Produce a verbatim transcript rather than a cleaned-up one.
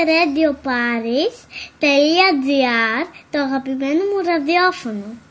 radio paris τελεία gr, το αγαπημένο μου ραδιόφωνο.